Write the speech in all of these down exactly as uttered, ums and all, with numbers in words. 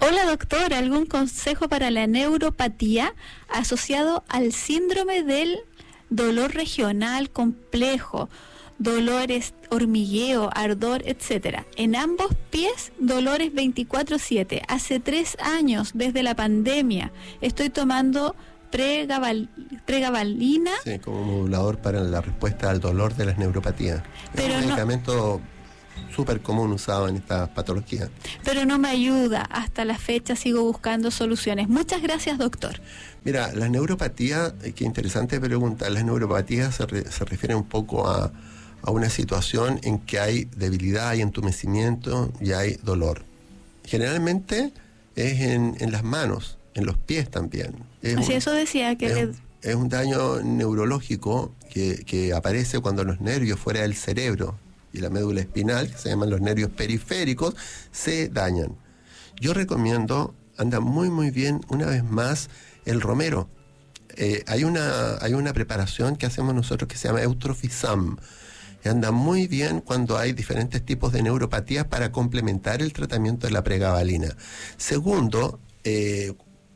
Hola doctor, ¿algún consejo para la neuropatía asociado al síndrome del dolor regional complejo, dolores, hormigueo, ardor, etcétera? En ambos pies, dolores veinticuatro siete. Hace tres años, desde la pandemia, estoy tomando pregaval, pregabalina. Sí, como modulador para la respuesta al dolor de las neuropatías. Pero es un no, medicamento súper común usado en esta patología. Pero no me ayuda. Hasta la fecha sigo buscando soluciones. Muchas gracias, doctor. Mira, las neuropatías, eh, qué interesante pregunta, las neuropatías se, re, se refieren un poco a, a una situación en que hay debilidad, hay entumecimiento y hay dolor. Generalmente es en, en las manos, en los pies también. Es Así un, eso decía que... Es, le... es un daño neurológico que, que aparece cuando los nervios fuera del cerebro y la médula espinal, que se llaman los nervios periféricos, se dañan. Yo recomiendo, anda muy muy bien, una vez más, el romero. Eh, hay una hay una preparación que hacemos nosotros que se llama Eutrofisam, que anda muy bien cuando hay diferentes tipos de neuropatías para complementar el tratamiento de la pregabalina. Segundo, eh,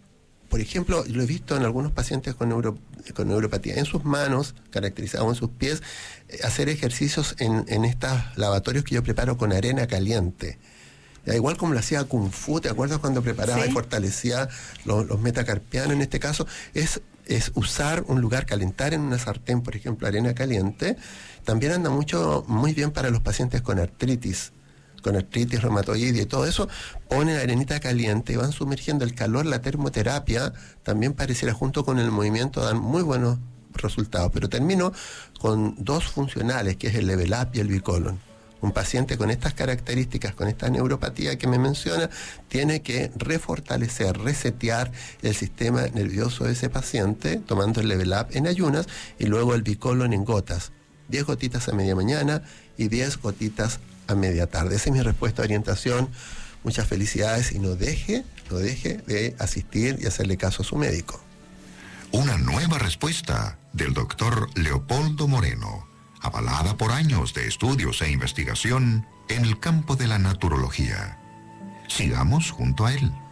por ejemplo, lo he visto en algunos pacientes con, neuro, con neuropatía, en sus manos, caracterizados en sus pies, eh, hacer ejercicios en, en estos lavatorios que yo preparo con arena caliente. Ya, igual como lo hacía Kung Fu, ¿te acuerdas cuando preparaba sí. y fortalecía los, los metacarpianos? En este caso, es, es usar un lugar, calentar en una sartén, por ejemplo, arena caliente. También anda mucho, muy bien para los pacientes con artritis. con artritis reumatoide y todo eso, ponen arenita caliente y van sumergiendo el calor, la termoterapia, también pareciera junto con el movimiento dan muy buenos resultados. Pero termino con dos funcionales, que es el Level Up y el Bicolon. Un paciente con estas características, con esta neuropatía que me menciona, tiene que refortalecer, resetear el sistema nervioso de ese paciente, tomando el Level Up en ayunas y luego el Bicolon en gotas. diez gotitas a media mañana y diez gotitas a media tarde. Esa es mi respuesta a orientación. Muchas felicidades y no deje, no deje de asistir y hacerle caso a su médico. Una nueva respuesta del doctor Leopoldo Moreno, avalada por años de estudios e investigación en el campo de la naturología. Sigamos junto a él.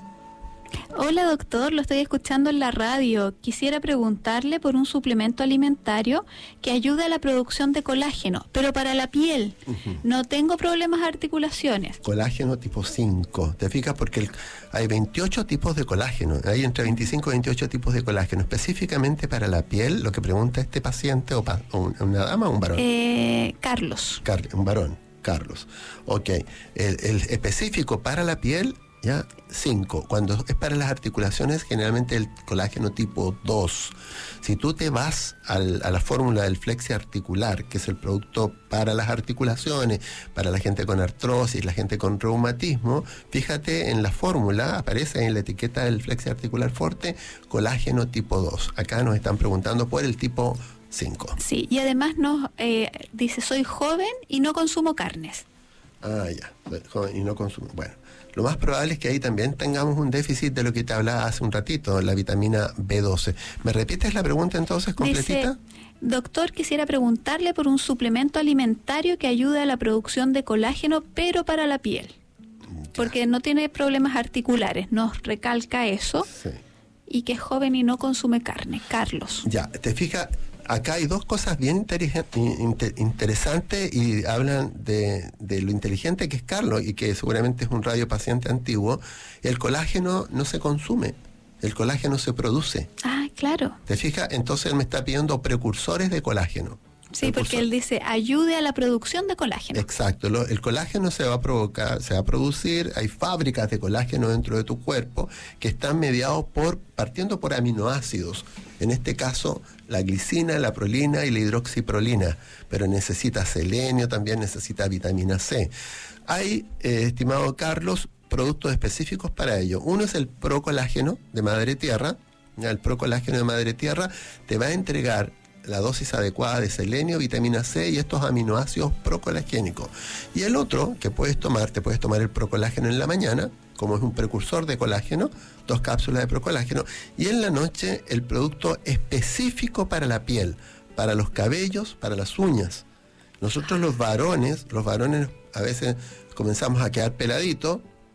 Hola doctor, lo estoy escuchando en la radio. Quisiera preguntarle por un suplemento alimentario que ayude a la producción de colágeno, pero para la piel. Uh-huh. No tengo problemas de articulaciones. Colágeno tipo cinco. ¿Te fijas? Porque el, hay veintiocho tipos de colágeno. Hay entre veinticinco y veintiocho tipos de colágeno. Específicamente para la piel, lo que pregunta este paciente, o, pa, o una dama o un varón. Eh, Carlos. Car- un varón, Carlos. Ok. El, el específico para la piel... Ya, cinco. Cuando es para las articulaciones, generalmente el colágeno tipo dos. Si tú te vas al, a la fórmula del flexi articular, que es el producto para las articulaciones, para la gente con artrosis, la gente con reumatismo, fíjate en la fórmula, aparece en la etiqueta del flexi articular forte, colágeno tipo dos. Acá nos están preguntando por el tipo cinco. Sí, y además nos eh, dice, soy joven y no consumo carnes. Ah, ya, joven y no consumo. Bueno. Lo más probable es que ahí también tengamos un déficit de lo que te hablaba hace un ratito, la vitamina B doce. ¿Me repites la pregunta entonces completita? Dice, doctor, quisiera preguntarle por un suplemento alimentario que ayude a la producción de colágeno, pero para la piel. Ya. Porque no tiene problemas articulares, nos recalca eso. Sí. Y que es joven y no consume carne. Carlos. Ya, te fijas... Acá hay dos cosas bien inter- interesantes y hablan de, de lo inteligente que es Carlos y que seguramente es un radiopaciente antiguo. El colágeno no se consume, el colágeno se produce. Ah, claro. ¿Te fijas? Entonces él me está pidiendo precursores de colágeno. Sí, porque él dice, ayude a la producción de colágeno. Exacto, lo, el colágeno se va a provocar, se va a producir, hay fábricas de colágeno dentro de tu cuerpo que están mediados por, partiendo por aminoácidos, en este caso la glicina, la prolina y la hidroxiprolina, pero necesita selenio, también necesita vitamina C. Hay, eh, estimado Carlos, productos específicos para ello. Uno es el procolágeno de Madre Tierra. El procolágeno de Madre Tierra te va a entregar la dosis adecuada de selenio, vitamina C y estos aminoácidos procolagénicos. Y el otro que puedes tomar, te puedes tomar el procolágeno en la mañana, como es un precursor de colágeno, dos cápsulas de procolágeno, y en la noche el producto específico para la piel, para los cabellos, para las uñas. Nosotros los varones, los varones a veces comenzamos a quedar peladitos,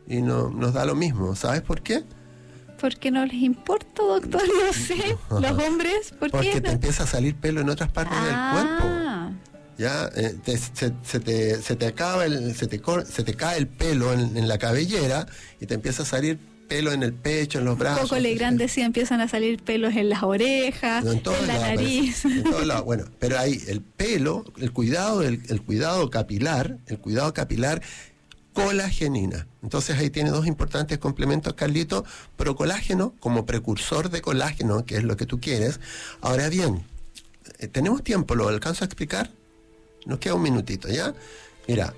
y no, nos da lo mismo. ¿Sabes por qué? Porque no les importa, doctor, no sé. Los hombres, ¿por Porque qué? te empieza a salir pelo en otras partes ah. del cuerpo. Ya, eh, te, se, se, te, se te acaba el, se te cor, se te cae el pelo en, en la cabellera y te empieza a salir pelo en el pecho, en los brazos. Coco Legrand decía, empiezan a salir pelos en las orejas, no, en, en la nariz. En todos lados. Bueno, pero ahí el pelo, el cuidado, el, el cuidado capilar, el cuidado capilar, colagenina. Entonces ahí tiene dos importantes complementos, Carlito. Procolágeno como precursor de colágeno, que es lo que tú quieres. Ahora bien, eh, ¿tenemos tiempo? ¿Lo alcanzo a explicar? Nos queda un minutito, ¿ya? Mira,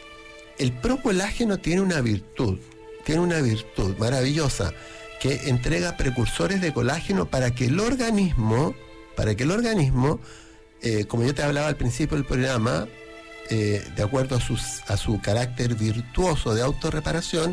el procolágeno tiene una virtud, tiene una virtud maravillosa, que entrega precursores de colágeno para que el organismo, para que el organismo, eh, como yo te hablaba al principio del programa, eh, de acuerdo a, sus, a su carácter virtuoso de autorreparación,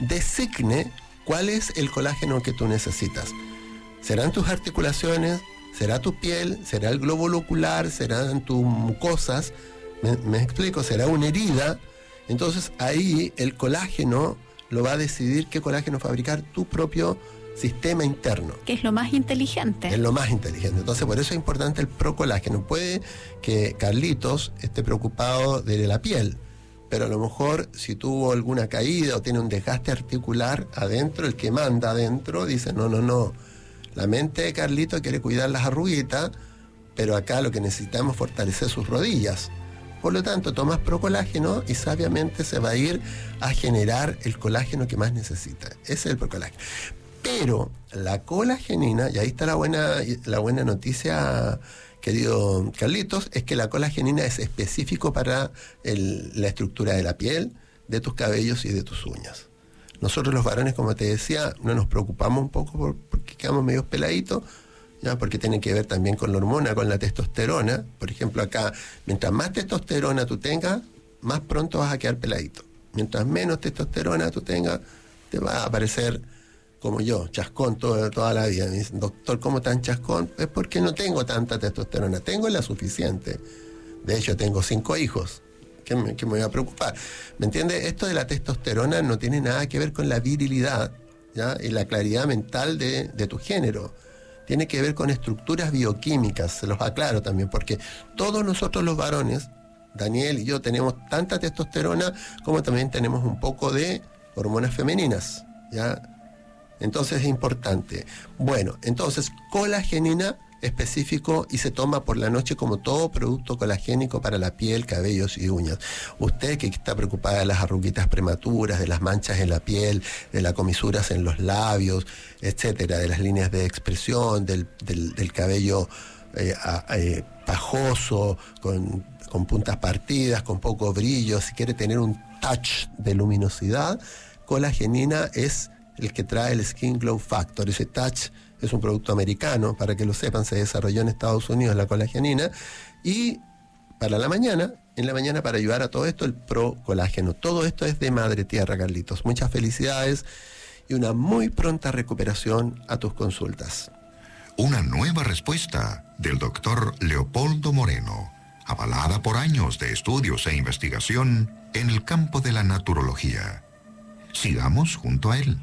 designe cuál es el colágeno que tú necesitas. ¿Serán tus articulaciones? ¿Será tu piel? ¿Será el glóbulo ocular? ¿Serán tus mucosas? ¿Me, me explico? ¿Será una herida? Entonces ahí el colágeno lo va a decidir qué colágeno fabricar tu propio sistema interno. Que es lo más inteligente. Es lo más inteligente. Entonces por eso es importante el procolágeno. Puede que Carlitos esté preocupado de la piel, pero a lo mejor si tuvo alguna caída o tiene un desgaste articular adentro, el que manda adentro dice no, no, no. La mente de Carlito quiere cuidar las arruguitas, pero acá lo que necesitamos es fortalecer sus rodillas. Por lo tanto, tomas procolágeno y sabiamente se va a ir a generar el colágeno que más necesita. Ese es el procolágeno. Pero la colagenina, y ahí está la buena, la buena noticia, querido Carlitos, es que la colagenina es específico para el, la estructura de la piel, de tus cabellos y de tus uñas. Nosotros los varones, como te decía, no nos preocupamos un poco por, porque quedamos medio peladitos, ya, porque tiene que ver también con la hormona, con la testosterona. Por ejemplo, acá, mientras más testosterona tú tengas, más pronto vas a quedar peladito. Mientras menos testosterona tú tengas, te va a aparecer como yo, chascón todo, toda la vida. Me dicen, doctor, ¿cómo tan chascón? Es porque no tengo tanta testosterona, tengo la suficiente. De hecho, tengo cinco hijos. ¿Qué me, qué me voy a preocupar? ¿Me entiendes? Esto de la testosterona no tiene nada que ver con la virilidad, ¿ya? Y la claridad mental de, de tu género. Tiene que ver con estructuras bioquímicas, se los aclaro también, porque todos nosotros los varones, Daniel y yo, tenemos tanta testosterona como también tenemos un poco de hormonas femeninas, ¿ya? Entonces es importante. Bueno, entonces colagenina específico y se toma por la noche como todo producto colagénico para la piel, cabellos y uñas. Usted que está preocupada de las arruguitas prematuras, de las manchas en la piel, de las comisuras en los labios, etcétera, de las líneas de expresión, del, del, del cabello eh, eh, pajoso, con, con puntas partidas, con poco brillo, si quiere tener un touch de luminosidad, colagenina es el que trae el Skin Glow Factor. Ese touch es un producto americano, para que lo sepan, se desarrolló en Estados Unidos la colagenina, y para la mañana, en la mañana para ayudar a todo esto, el Pro Colágeno. Todo esto es de Madre Tierra, Carlitos. Muchas felicidades y una muy pronta recuperación a tus consultas. Una nueva respuesta del doctor Leopoldo Moreno, avalada por años de estudios e investigación en el campo de la naturología. Sigamos junto a él.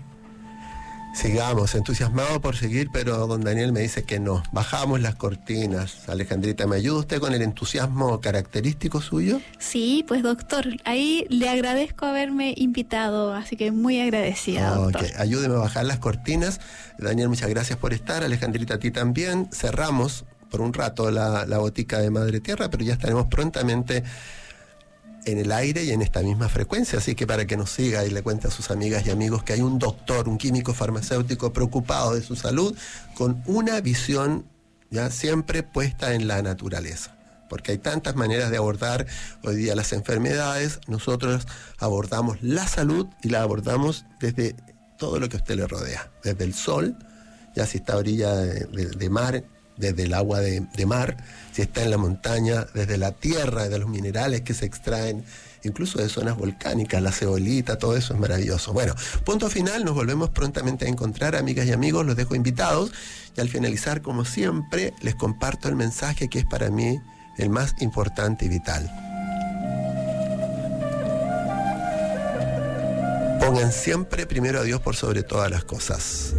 Sigamos, entusiasmado por seguir, pero don Daniel me dice que no. Bajamos las cortinas. Alejandrita, ¿me ayuda usted con el entusiasmo característico suyo? Sí, pues doctor, ahí le agradezco haberme invitado, así que muy agradecida, doctor. Ok, ayúdeme a bajar las cortinas. Daniel, muchas gracias por estar. Alejandrita, a ti también. Cerramos por un rato la, la botica de Madre Tierra, pero ya estaremos prontamente en el aire y en esta misma frecuencia, así que para que nos siga y le cuente a sus amigas y amigos que hay un doctor, un químico farmacéutico preocupado de su salud, con una visión ya siempre puesta en la naturaleza, porque hay tantas maneras de abordar hoy día las enfermedades. Nosotros abordamos la salud y la abordamos desde todo lo que a usted le rodea, desde el sol, ya si está a orilla de, de, de mar, desde el agua de, de mar, si está en la montaña, desde la tierra, de los minerales que se extraen, incluso de zonas volcánicas, la ceolita, todo eso es maravilloso. Bueno, punto final, nos volvemos prontamente a encontrar, amigas y amigos, los dejo invitados, y al finalizar, como siempre, les comparto el mensaje que es para mí el más importante y vital. Pongan siempre primero a Dios por sobre todas las cosas.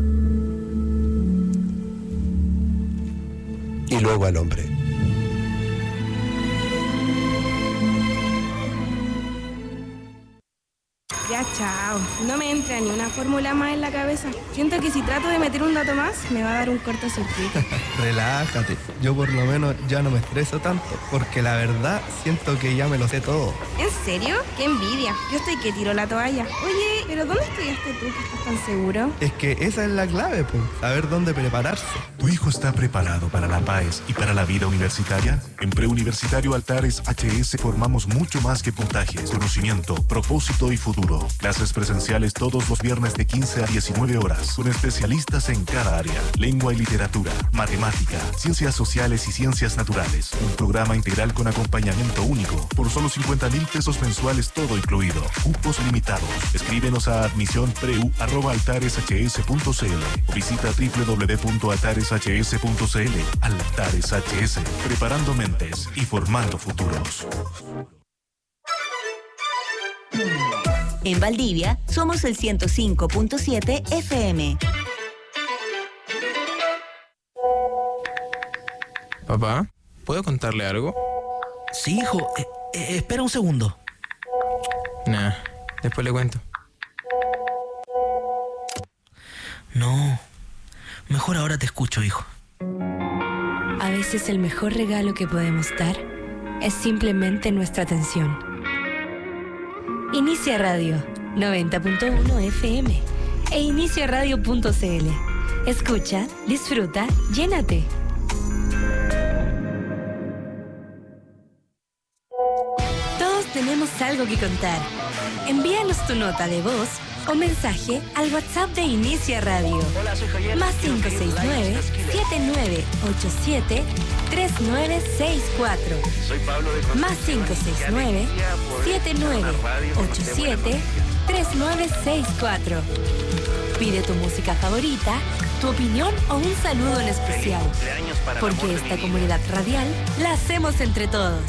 Y luego al hombre. Ya, chao. No me entra ni una fórmula más en la cabeza. Siento que si trato de meter un dato más, me va a dar un cortocircuito. Relájate. Yo por lo menos ya no me estreso tanto, porque la verdad siento que ya me lo sé todo. ¿En serio? ¡Qué envidia! Yo estoy que tiro la toalla. Oye, ¿pero dónde estudiaste tú que estás tan seguro? Es que esa es la clave, pues. Saber dónde prepararse. ¿Tu hijo está preparado para la P A E S y para la vida universitaria? En Preuniversitario Altares H S formamos mucho más que puntajes, conocimiento, propósito y futuro. Clases presenciales todos los viernes de quince a diecinueve horas, con especialistas en cada área. Lengua y literatura, matemática, ciencias sociales y ciencias naturales. Un programa integral con acompañamiento único. Por solo cincuenta mil pesos mensuales todo incluido. Cupos limitados. Escríbenos a admisión preu arroba altares h s punto c l o visita doble u doble u doble u punto altares h s punto c l. Altares H S, preparando mentes y formando futuros. En Valdivia, somos el ciento cinco punto siete F M. Papá, ¿puedo contarle algo? Sí, hijo. Eh, eh, espera un segundo. Nah, después le cuento. No. Mejor ahora te escucho, hijo. A veces el mejor regalo que podemos dar es simplemente nuestra atención. Inicia Radio noventa punto uno F M e inicia radio punto c l. Escucha, disfruta, llénate. Todos tenemos algo que contar. Envíanos tu nota de voz o mensaje al WhatsApp de Inicia Radio. Hola, soy Javier. Más cinco seis nueve, siete nueve ocho siete, tres nueve seis cuatro. Soy Pablo de Más cinco seis nueve, siete nueve ocho siete, tres nueve seis cuatro. Pide tu música favorita, tu opinión o un saludo en especial. Porque esta comunidad radial la hacemos entre todos.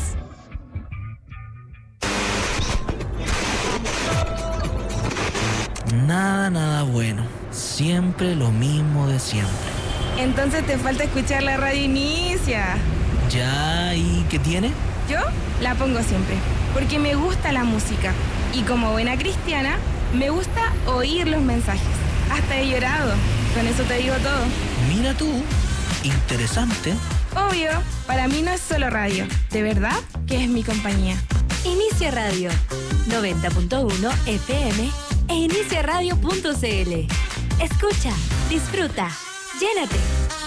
Nada, nada bueno. Siempre lo mismo de siempre. Entonces te falta escuchar la radio Inicia. Ya, ¿y qué tiene? Yo la pongo siempre, porque me gusta la música. Y como buena cristiana, me gusta oír los mensajes. Hasta he llorado. Con eso te digo todo. Mira tú, interesante. Obvio, para mí no es solo radio. De verdad que es mi compañía. Inicia Radio noventa punto uno F M e inicia radio punto c l. Escucha, disfruta, llénate.